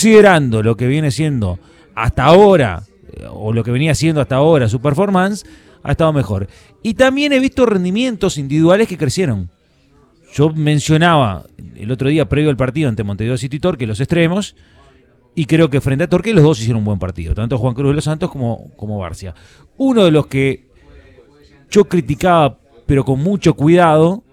considerando lo que viene siendo hasta ahora, o lo que venía siendo hasta ahora su performance, ha estado mejor. Y también he visto rendimientos individuales que crecieron. Yo mencionaba el otro día, previo al partido ante Montevideo City Torque, los extremos, y creo que frente a Torque los dos hicieron un buen partido, tanto Juan Cruz de los Santos como Barcia. Uno de los que yo criticaba, pero con mucho cuidado,